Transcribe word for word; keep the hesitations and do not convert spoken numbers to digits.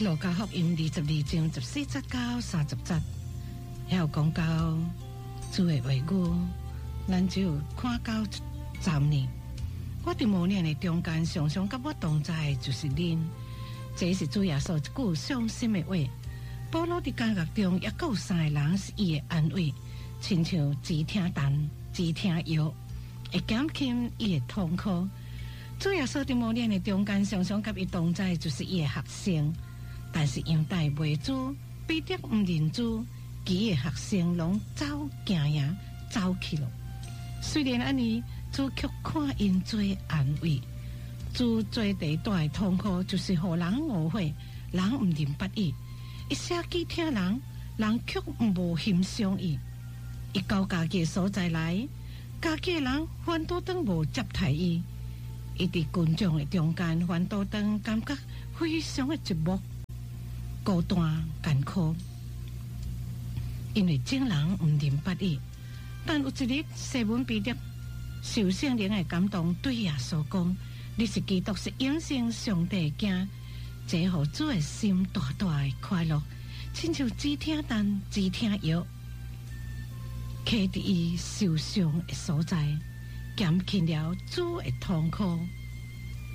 路加福音二十二章十四节到三十节，还有讲到主的话语，咱只有看到十年。我伫五年的中间，常常甲我同在就是恁，这是主耶稣一句伤心的话。保罗伫监狱中也有三个人是伊的安慰，亲像只听陈、只听药，会减轻伊的痛苦。主耶稣伫五年的中间，常常甲伊同在就是伊的学生。但是犹大袂主，彼得毋认主，其的学生拢走行赢走去了。虽然安尼，主却看因做安慰。主最第大的痛苦就是互人误会，人毋认捌伊。伊写记听人，人却无欣赏伊。伊到家己的所在来，家己的人反倒当无接待伊。伊伫群众的中间，反倒当感觉非常的寂寞。孤单艰苦，因为众人毋认捌伊。但有一日，西门彼得受圣灵的感动，对耶稣讲：“你是基督，是永生上帝的囝。”这互主的心大大的快乐，亲像只听陈、只听药，刻伫伊受伤的所在，减轻了主的痛苦。